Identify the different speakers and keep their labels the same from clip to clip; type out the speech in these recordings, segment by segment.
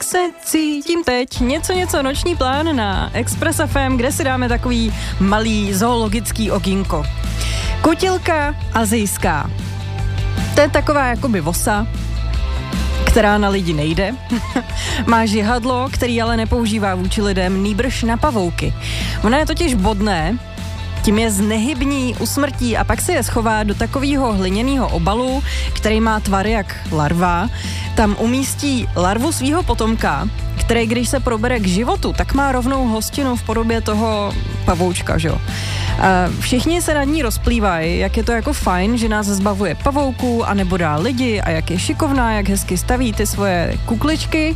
Speaker 1: se cítím teď. Něco noční plán na Express FM, kde si dáme takový malý zoologický okýnko. Kutilka azijská. To je taková jakoby vosa, která na lidi nejde. Má žihadlo, který ale nepoužívá vůči lidem, nýbrž na pavouky. Ona je totiž bodné, tím je znehybní, usmrtí a pak si je schová do takového hliněného obalu, který má tvar jak larva. Tam umístí larvu svýho potomka, který když se probere k životu, tak má rovnou hostinu v podobě toho pavoučka, že jo. Všichni se nad ní rozplývají, jak je to jako fajn, že nás zbavuje pavouků a nebo dá lidi a jak je šikovná, jak hezky staví ty svoje kukličky.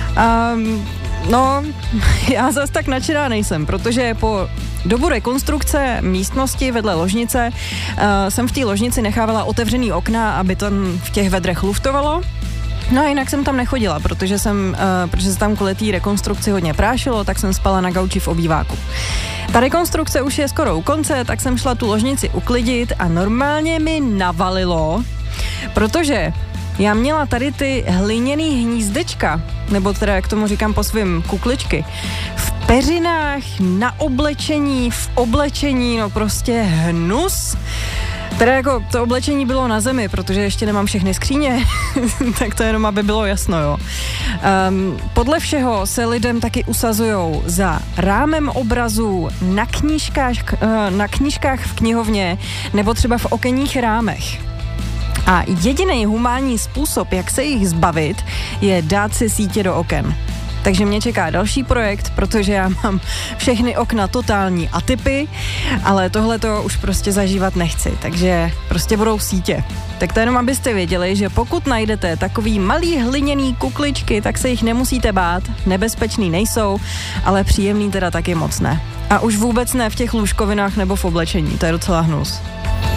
Speaker 1: No, já zas tak nadšená nejsem, protože po dobu rekonstrukce místnosti vedle ložnice jsem v té ložnici nechávala otevřený okna, aby to v těch vedrech luftovalo. No a jinak jsem tam nechodila, protože se tam kvůli té rekonstrukci hodně prášilo, tak jsem spala na gauči v obýváku. Ta rekonstrukce už je skoro u konce, tak jsem šla tu ložnici uklidit a normálně mi navalilo, protože já měla tady ty hliněný hnízdečka, nebo teda, jak tomu říkám po svým, kukličky, v peřinách, na oblečení, v oblečení, no prostě hnus. Teda jako to oblečení bylo na zemi, protože ještě nemám všechny skříně, tak to jenom, aby bylo jasno, jo. Podle všeho se lidem taky usazujou za rámem obrazů, na knížkách v knihovně, nebo třeba v okenních rámech. A jediný humánní způsob, jak se jich zbavit, je dát si sítě do oken. Takže mě čeká další projekt, protože já mám všechny okna totální atypy, ale tohleto už prostě zažívat nechci, takže prostě budou sítě. Tak to jenom, abyste věděli, že pokud najdete takový malý hliněný kukličky, tak se jich nemusíte bát, nebezpečný nejsou, ale příjemný teda taky moc ne. A už vůbec ne v těch lůžkovinách nebo v oblečení, to je docela hnus.